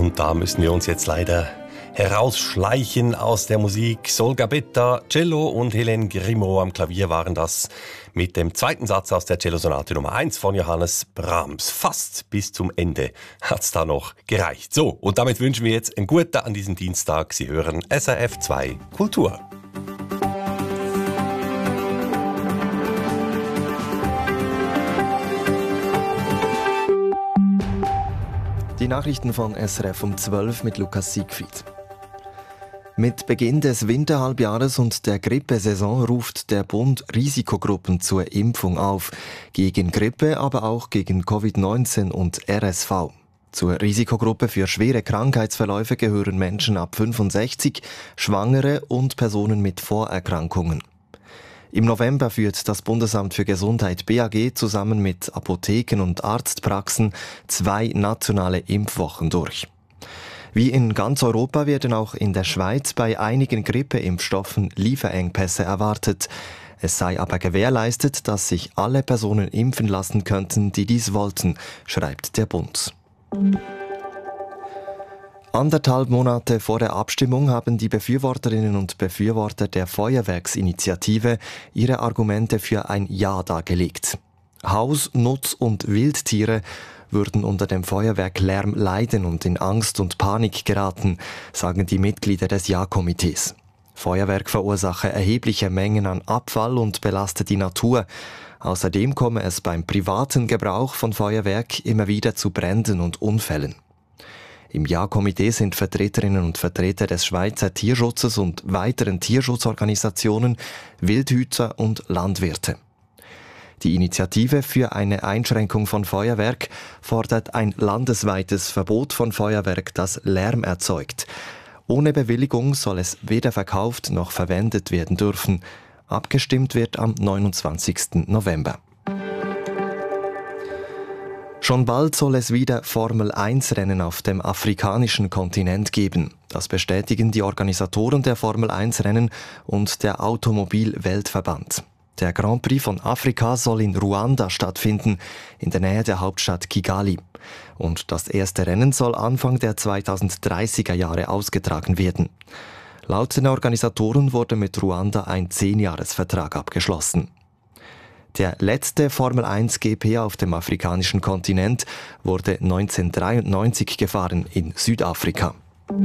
Und da müssen wir uns jetzt leider herausschleichen aus der Musik. Sol Gabetta, Cello und Hélène Grimaud am Klavier waren das mit dem zweiten Satz aus der Cellosonate Nummer 1 von Johannes Brahms. Fast bis zum Ende hat's da noch gereicht. So, und damit wünschen wir jetzt einen guten an diesem Dienstag. Sie hören SRF 2 Kultur. Die Nachrichten von SRF um 12 mit Lukas Siegfried. Mit Beginn des Winterhalbjahres und der Grippesaison ruft der Bund Risikogruppen zur Impfung auf. Gegen Grippe, aber auch gegen Covid-19 und RSV. Zur Risikogruppe für schwere Krankheitsverläufe gehören Menschen ab 65, Schwangere und Personen mit Vorerkrankungen. Im November führt das Bundesamt für Gesundheit BAG zusammen mit Apotheken und Arztpraxen 2 nationale Impfwochen durch. Wie in ganz Europa werden auch in der Schweiz bei einigen Grippeimpfstoffen Lieferengpässe erwartet. Es sei aber gewährleistet, dass sich alle Personen impfen lassen könnten, die dies wollten, schreibt der Bund. 1,5 Monate vor der Abstimmung haben die Befürworterinnen und Befürworter der Feuerwerksinitiative ihre Argumente für ein Ja dargelegt. Haus-, Nutz- und Wildtiere würden unter dem Feuerwerklärm leiden und in Angst und Panik geraten, sagen die Mitglieder des Ja-Komitees. Feuerwerk verursache erhebliche Mengen an Abfall und belaste die Natur. Außerdem komme es beim privaten Gebrauch von Feuerwerk immer wieder zu Bränden und Unfällen. Im Ja-Komitee sind Vertreterinnen und Vertreter des Schweizer Tierschutzes und weiteren Tierschutzorganisationen, Wildhüter und Landwirte. Die Initiative für eine Einschränkung von Feuerwerk fordert ein landesweites Verbot von Feuerwerk, das Lärm erzeugt. Ohne Bewilligung soll es weder verkauft noch verwendet werden dürfen. Abgestimmt wird am 29. November. Schon bald soll es wieder Formel-1-Rennen auf dem afrikanischen Kontinent geben. Das bestätigen die Organisatoren der Formel-1-Rennen und der Automobil-Weltverband. Der Grand Prix von Afrika soll in Ruanda stattfinden, in der Nähe der Hauptstadt Kigali. Und das erste Rennen soll Anfang der 2030er Jahre ausgetragen werden. Laut den Organisatoren wurde mit Ruanda ein 10-Jahres-Vertrag abgeschlossen. Der letzte Formel-1 GP auf dem afrikanischen Kontinent wurde 1993 gefahren in Südafrika.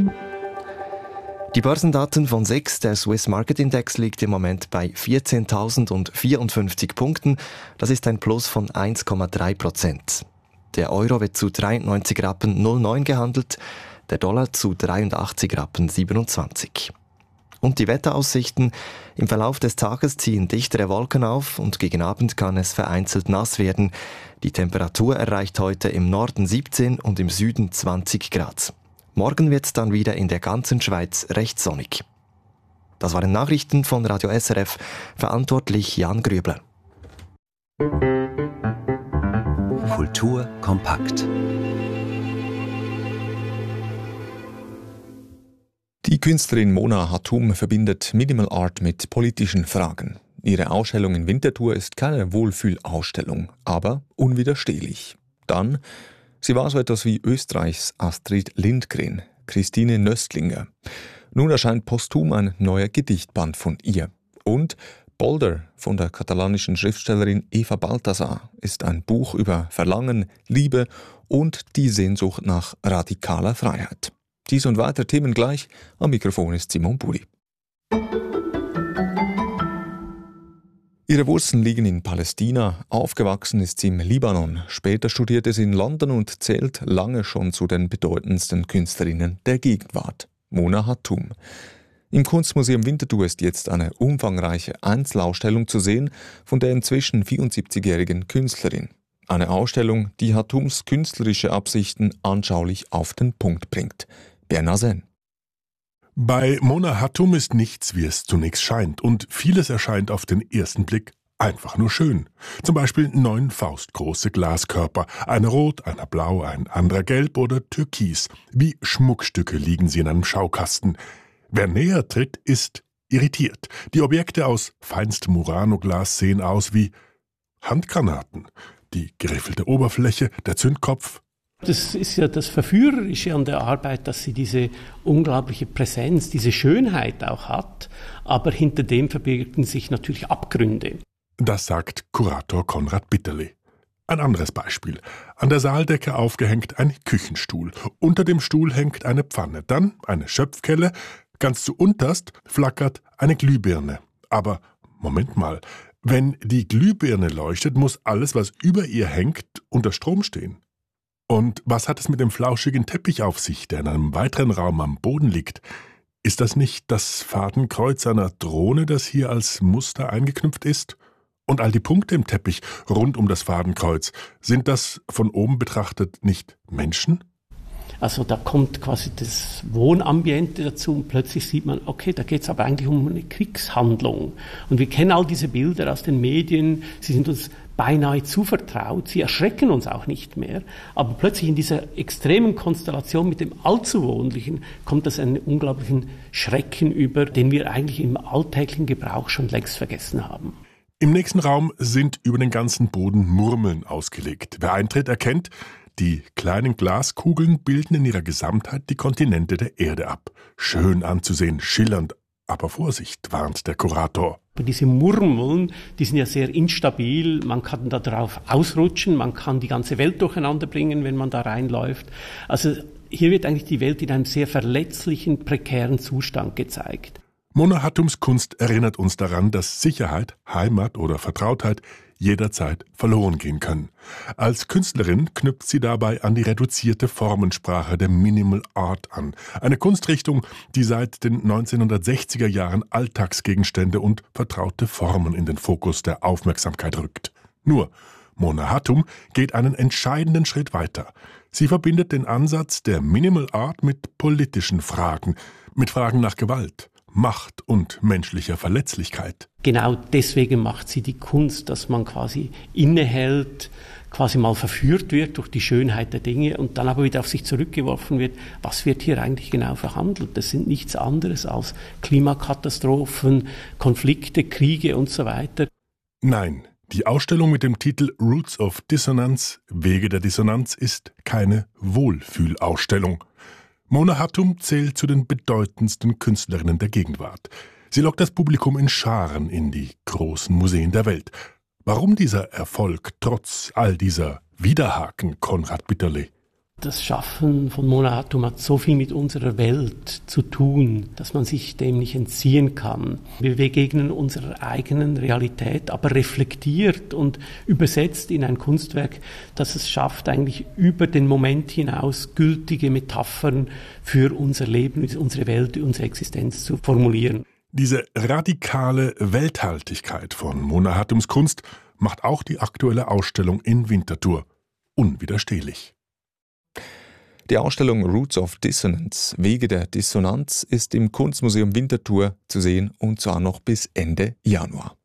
Die Börsendaten von SIX, der Swiss Market Index, liegt im Moment bei 14.054 Punkten. Das ist ein Plus von 1,3%. Der Euro wird zu 93,09 Rappen gehandelt, der Dollar zu 83,27 Rappen. Und die Wetteraussichten: Im Verlauf des Tages ziehen dichtere Wolken auf und gegen Abend kann es vereinzelt nass werden. Die Temperatur erreicht heute im Norden 17 und im Süden 20 Grad. Morgen wird es dann wieder in der ganzen Schweiz recht sonnig. Das waren Nachrichten von Radio SRF, verantwortlich Jan Grübler. Kultur kompakt. Die Künstlerin Mona Hatoum verbindet Minimal Art mit politischen Fragen. Ihre Ausstellung in Winterthur ist keine Wohlfühlausstellung, aber unwiderstehlich. Dann, sie war so etwas wie Österreichs Astrid Lindgren, Christine Nöstlinger. Nun erscheint posthum ein neuer Gedichtband von ihr. Und Bolder von der katalanischen Schriftstellerin Eva Balthasar ist ein Buch über Verlangen, Liebe und die Sehnsucht nach radikaler Freiheit. Dies und weitere Themen gleich. Am Mikrofon ist Simon Buri. Ihre Wurzeln liegen in Palästina, aufgewachsen ist sie im Libanon. Später studierte sie in London und zählt lange schon zu den bedeutendsten Künstlerinnen der Gegenwart. Mona Hatoum. Im Kunstmuseum Winterthur ist jetzt eine umfangreiche Einzelausstellung zu sehen von der inzwischen 74-jährigen Künstlerin. Eine Ausstellung, die Hatoums künstlerische Absichten anschaulich auf den Punkt bringt. Bernard Sen. Bei Mona Hatoum ist nichts, wie es zunächst scheint, und vieles erscheint auf den ersten Blick einfach nur schön. Zum Beispiel 9 faustgroße Glaskörper, einer rot, einer blau, ein anderer gelb oder türkis. Wie Schmuckstücke liegen sie in einem Schaukasten. Wer näher tritt, ist irritiert. Die Objekte aus feinstem Murano-Glas sehen aus wie Handgranaten. Die geriffelte Oberfläche, der Zündkopf, Das ist ja das Verführerische an der Arbeit, dass sie diese unglaubliche Präsenz, diese Schönheit auch hat, aber hinter dem verbirgen sich natürlich Abgründe. Das sagt Kurator Konrad Bitterle. Ein anderes Beispiel. An der Saaldecke aufgehängt ein Küchenstuhl. Unter dem Stuhl hängt eine Pfanne, dann eine Schöpfkelle. Ganz zu unterst flackert eine Glühbirne. Aber Moment mal, wenn die Glühbirne leuchtet, muss alles, was über ihr hängt, unter Strom stehen. Und was hat es mit dem flauschigen Teppich auf sich, der in einem weiteren Raum am Boden liegt? Ist das nicht das Fadenkreuz einer Drohne, das hier als Muster eingeknüpft ist? Und all die Punkte im Teppich rund um das Fadenkreuz, sind das von oben betrachtet nicht Menschen? Also da kommt quasi das Wohnambiente dazu und plötzlich sieht man, okay, da geht es aber eigentlich um eine Kriegshandlung. Und wir kennen all diese Bilder aus den Medien, sie sind uns beinahe zu vertraut, sie erschrecken uns auch nicht mehr. Aber plötzlich in dieser extremen Konstellation mit dem Allzuwohnlichen kommt das einen unglaublichen Schrecken über, den wir eigentlich im alltäglichen Gebrauch schon längst vergessen haben. Im nächsten Raum sind über den ganzen Boden Murmeln ausgelegt. Wer eintritt, erkennt, die kleinen Glaskugeln bilden in ihrer Gesamtheit die Kontinente der Erde ab. Schön anzusehen, schillernd. Aber Vorsicht, warnt der Kurator. Diese Murmeln, die sind ja sehr instabil. Man kann da drauf ausrutschen, man kann die ganze Welt durcheinander bringen, wenn man da reinläuft. Also hier wird eigentlich die Welt in einem sehr verletzlichen, prekären Zustand gezeigt. Mona Hattums Kunst erinnert uns daran, dass Sicherheit, Heimat oder Vertrautheit jederzeit verloren gehen können. Als Künstlerin knüpft sie dabei an die reduzierte Formensprache der Minimal Art an. Eine Kunstrichtung, die seit den 1960er Jahren Alltagsgegenstände und vertraute Formen in den Fokus der Aufmerksamkeit rückt. Nur, Mona Hattum geht einen entscheidenden Schritt weiter. Sie verbindet den Ansatz der Minimal Art mit politischen Fragen, mit Fragen nach Gewalt, Macht und menschlicher Verletzlichkeit. Genau deswegen macht sie die Kunst, dass man quasi innehält, quasi mal verführt wird durch die Schönheit der Dinge und dann aber wieder auf sich zurückgeworfen wird. Was wird hier eigentlich genau verhandelt? Das sind nichts anderes als Klimakatastrophen, Konflikte, Kriege und so weiter. Nein, die Ausstellung mit dem Titel Roots of Dissonance, Wege der Dissonanz, ist keine Wohlfühlausstellung. Mona Hattum zählt zu den bedeutendsten Künstlerinnen der Gegenwart. Sie lockt das Publikum in Scharen in die großen Museen der Welt. Warum dieser Erfolg trotz all dieser Widerhaken, Konrad Bitterle? Das Schaffen von Mona Hattum hat so viel mit unserer Welt zu tun, dass man sich dem nicht entziehen kann. Wir begegnen unserer eigenen Realität, aber reflektiert und übersetzt in ein Kunstwerk, das es schafft, eigentlich über den Moment hinaus gültige Metaphern für unser Leben, unsere Welt, unsere Existenz zu formulieren. Diese radikale Welthaltigkeit von Mona Hattums Kunst macht auch die aktuelle Ausstellung in Winterthur unwiderstehlich. Die Ausstellung Roots of Dissonance, Wege der Dissonanz, ist im Kunstmuseum Winterthur zu sehen und zwar noch bis Ende Januar.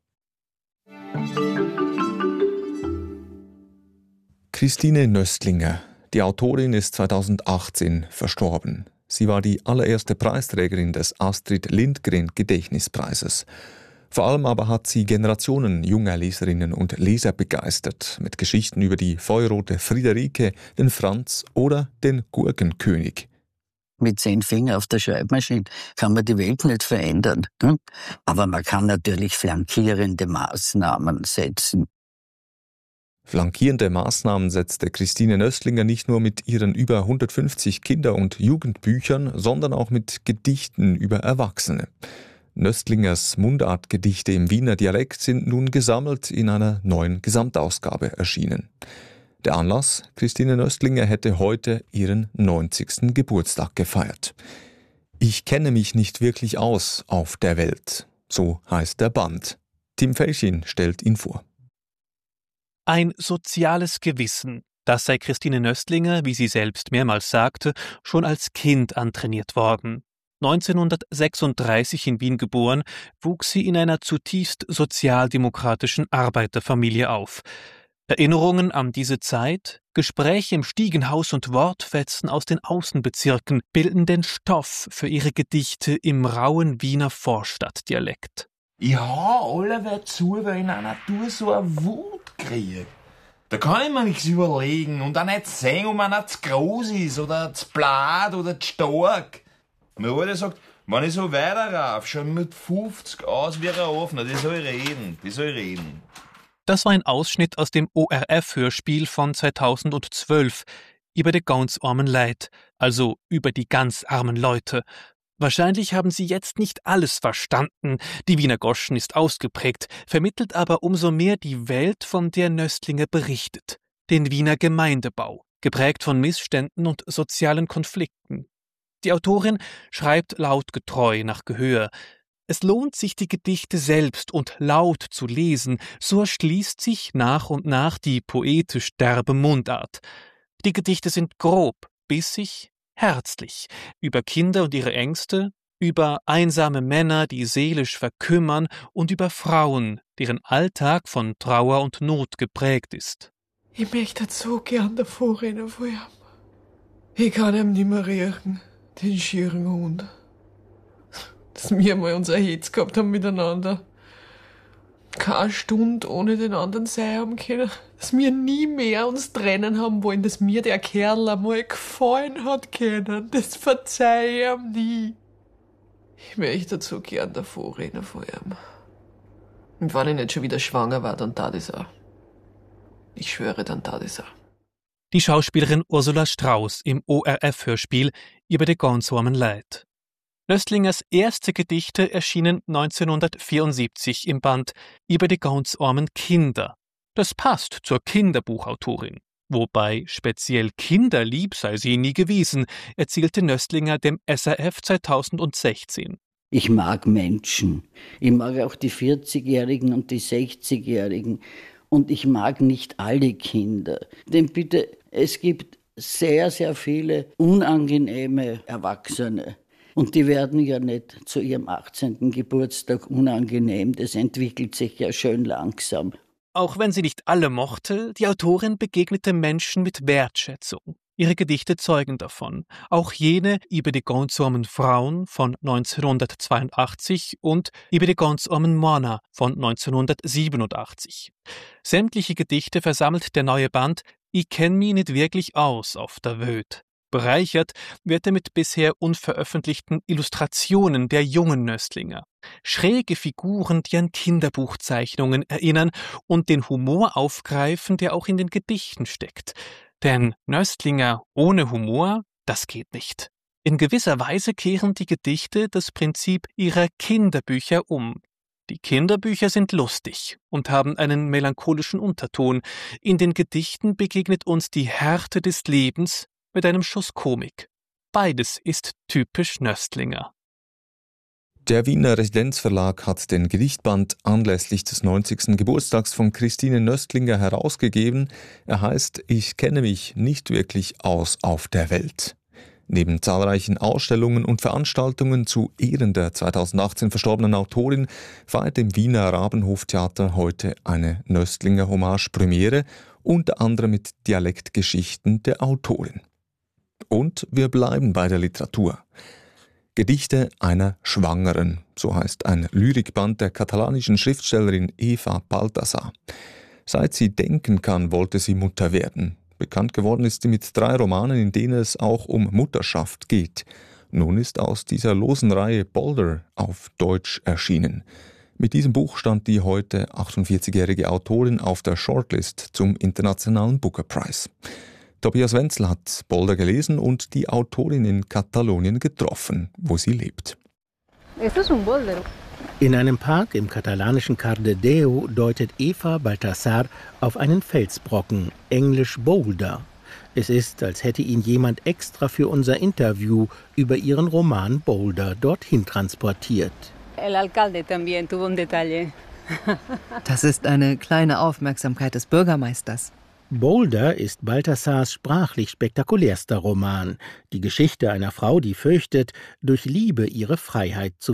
Christine Nöstlinger, die Autorin, ist 2018 verstorben. Sie war die allererste Preisträgerin des Astrid Lindgren Gedächtnispreises. Vor allem aber hat sie Generationen junger Leserinnen und Leser begeistert mit Geschichten über die feuerrote Friederike, den Franz oder den Gurkenkönig. Mit 10 Fingern auf der Schreibmaschine kann man die Welt nicht verändern. Aber man kann natürlich flankierende Maßnahmen setzen. Flankierende Maßnahmen setzte Christine Nöstlinger nicht nur mit ihren über 150 Kinder- und Jugendbüchern, sondern auch mit Gedichten über Erwachsene. Nöstlingers Mundartgedichte im Wiener Dialekt sind nun gesammelt in einer neuen Gesamtausgabe erschienen. Der Anlass: Christine Nöstlinger hätte heute ihren 90. Geburtstag gefeiert. Ich kenne mich nicht wirklich aus auf der Welt, so heißt der Band. Tim Felchin stellt ihn vor. Ein soziales Gewissen, das sei Christine Nöstlinger, wie sie selbst mehrmals sagte, schon als Kind antrainiert worden. 1936 in Wien geboren, wuchs sie in einer zutiefst sozialdemokratischen Arbeiterfamilie auf. Erinnerungen an diese Zeit, Gespräche im Stiegenhaus und Wortfetzen aus den Außenbezirken bilden den Stoff für ihre Gedichte im rauen Wiener Vorstadtdialekt. Ich hau alle zu, weil ich in einer Natur so eine Wut kriege. Da kann ich mir nichts überlegen und auch nicht sehen, ob man zu groß ist oder zu blad oder zu stark. Mein Alter sagt, wenn ich so weiter rauf, schau mit 50 aus wie ein Offener, die soll reden. Das war ein Ausschnitt aus dem ORF-Hörspiel von 2012 über die ganz armen Leid, also über die ganz armen Leute. Wahrscheinlich haben Sie jetzt nicht alles verstanden. Die Wiener Goschen ist ausgeprägt, vermittelt aber umso mehr die Welt, von der Nöstlinger berichtet. Den Wiener Gemeindebau, geprägt von Missständen und sozialen Konflikten. Die Autorin schreibt lautgetreu nach Gehör. Es lohnt sich, die Gedichte selbst und laut zu lesen, so erschließt sich nach und nach die poetisch derbe Mundart. Die Gedichte sind grob, bissig, herzlich, über Kinder und ihre Ängste, über einsame Männer, die seelisch verkümmern, und über Frauen, deren Alltag von Trauer und Not geprägt ist. Ich möchte so gern davor rennen von ihm. Ich kann ihm nicht mehr riechen, den schieren Hund. Dass wir mal unser Hetz gehabt haben miteinander. Keine Stunde ohne den anderen sein haben können. Dass wir nie mehr uns trennen haben wollen, dass mir der Kerl einmal gefallen hat können. Das verzeih ich ihm nie. Ich möchte so gern davor rennen von ihm. Und wenn ich nicht schon wieder schwanger war, dann tat ich's auch. Ich schwöre, dann tat ich's auch. Die Schauspielerin Ursula Strauß im ORF-Hörspiel über die ganz armen Leid. Nöstlingers erste Gedichte erschienen 1974 im Band Über die ganz armen Kinder. Das passt zur Kinderbuchautorin. Wobei speziell kinderlieb sei sie nie gewesen, erzählte Nöstlinger dem SRF 2016. Ich mag Menschen. Ich mag auch die 40-Jährigen und die 60-Jährigen. Und ich mag nicht alle Kinder. Denn bitte, es gibt sehr, sehr viele unangenehme Erwachsene. Und die werden ja nicht zu ihrem 18. Geburtstag unangenehm. Das entwickelt sich ja schön langsam. Auch wenn sie nicht alle mochte, die Autorin begegnete Menschen mit Wertschätzung. Ihre Gedichte zeugen davon. Auch jene über die ganz armen Frauen von 1982 und über die ganz armen Männer von 1987. Sämtliche Gedichte versammelt der neue Band Ich kenn mich nicht wirklich aus auf der Welt. Bereichert wird er mit bisher unveröffentlichten Illustrationen der jungen Nöstlinger. Schräge Figuren, die an Kinderbuchzeichnungen erinnern und den Humor aufgreifen, der auch in den Gedichten steckt. Denn Nöstlinger ohne Humor, das geht nicht. In gewisser Weise kehren die Gedichte das Prinzip ihrer Kinderbücher um. Die Kinderbücher sind lustig und haben einen melancholischen Unterton. In den Gedichten begegnet uns die Härte des Lebens mit einem Schuss Komik. Beides ist typisch Nöstlinger. Der Wiener Residenzverlag hat den Gedichtband anlässlich des 90. Geburtstags von Christine Nöstlinger herausgegeben. Er heißt Ich kenne mich nicht wirklich aus auf der Welt. Neben zahlreichen Ausstellungen und Veranstaltungen zu Ehren der 2018 verstorbenen Autorin feiert im Wiener Rabenhoftheater heute eine Nöstlinger-Hommage-Premiere, unter anderem mit Dialektgeschichten der Autorin. Und wir bleiben bei der Literatur. Gedichte einer Schwangeren, so heißt ein Lyrikband der katalanischen Schriftstellerin Eva Baltasar. Seit sie denken kann, wollte sie Mutter werden. Bekannt geworden ist sie mit 3 Romanen, in denen es auch um Mutterschaft geht. Nun ist aus dieser losen Reihe Boulder auf Deutsch erschienen. Mit diesem Buch stand die heute 48-jährige Autorin auf der Shortlist zum Internationalen Booker Prize. Tobias Wenzel hat Boulder gelesen und die Autorin in Katalonien getroffen, wo sie lebt. In einem Park im katalanischen Cardedeu deutet Eva Baltasar auf einen Felsbrocken, englisch Boulder. Es ist, als hätte ihn jemand extra für unser Interview über ihren Roman Boulder dorthin transportiert. Das ist eine kleine Aufmerksamkeit des Bürgermeisters. Boulder ist Baltasars sprachlich spektakulärster Roman. Die Geschichte einer Frau, die fürchtet, durch Liebe ihre Freiheit zu